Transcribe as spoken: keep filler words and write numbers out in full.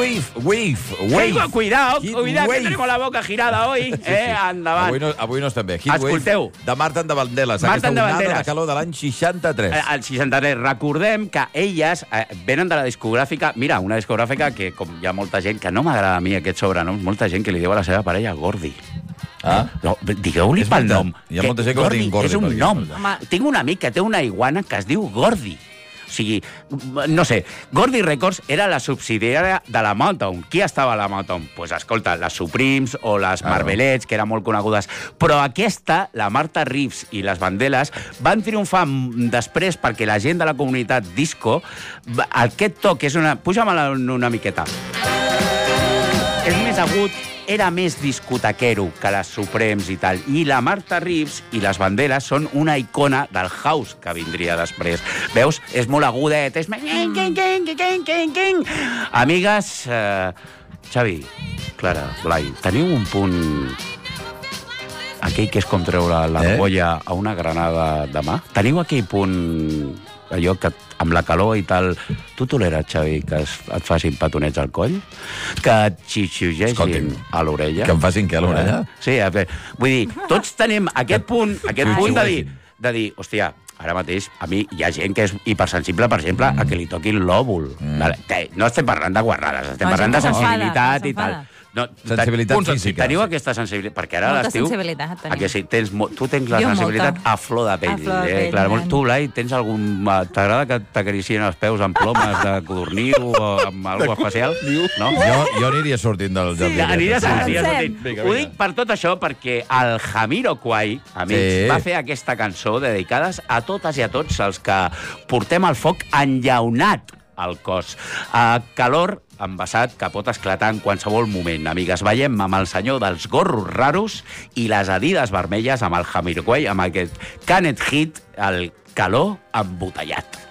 wave, wave, wave. Cuidado, Heat cuidado, wave. que tenemos la boca girada hoy. Sí, sí. Eh, endavant. Avui no, avui no estem bé. Heat Escolteu. Wave de Marta Andabandeles. Marta Aquesta onada Andabandeles. de calor de l'any seixanta-tres. Eh, Al seixanta-tres. Recordem que elles eh, venen de la discogràfica... Mira, una discogràfica que, com hi ha molta gent, que no m'agrada a mi aquest sobrenom, molta gent que li diu a la seva parella Gordi. Ah? No, digueu-li És pel veritat. nom. Hi ha molta gent que el diu Gordi, És un perquè- nom. Home. Tinc un amic que té una iguana que es diu Gordi. O sigui, no sé, Gordi Records era la subsidiària de la Motown. Qui estava a la Motown? Doncs, pues, escolta, les Supremes o les Marvelettes, que eren molt conegudes. Però aquesta, la Marta Reeves i les Vandellas, van triomfar després perquè la gent de la comunitat disco, aquest toc és una... Puja-me-la una miqueta. És més agut, era més discotequero que les Supremes i tal. I la Marta Reeves i les Vandellas són una icona del house que vindria després. Veus? És molt agudet, és... Amigues, eh, Xavi, Clara, Blai, teniu un punt... Aquell que és com treure l'argolla eh? a una granada de mà? Teniu aquell punt... allò que amb la calor i tal... Tu toleres, Xavi, que es, et facin petonets al coll? Que et xixugegin Escolti'm, a l'orella? que em facin què, a l'orella? Eh? Sí, a veure, vull dir, tots tenim aquest punt, aquest punt de dir, de dir, hòstia, ara mateix, a mi hi ha gent que és hipersensible, per exemple, mm. a que li toquin l'òvul. Mm. No estem parlant de guarrades, estem No, parlant de gent que sensibilitat s'enfada, i tal. No, Sensibilitat ten- física. Teniu aquesta sensibilitat, perquè ara Molta a l'estiu... sensibilitat tenim. A que sí, tens, mo- tu tens la Jo sensibilitat molta. a flor de pell. A flor de eh? pell, Clar, nen. tu, Blai, tens algun... T'agrada que t'acaricien els peus amb plomes de codorniu o amb alguna especial? No? Jo, jo aniria sortint del jardí. Ja, aniria Sí, senzill, sí. sortint. Vinga, Ho vinga. dic per tot això perquè el Jamiroquai, amics, Sí. va fer aquesta cançó dedicades a totes i a tots els que portem el foc enllaunat al cos. A calor envasat que pot esclatar en qualsevol moment. Amigues, veiem amb el senyor dels gorros raros i les adides vermelles amb el Jamiroquai, amb aquest Canet Hit, el calor embotellat.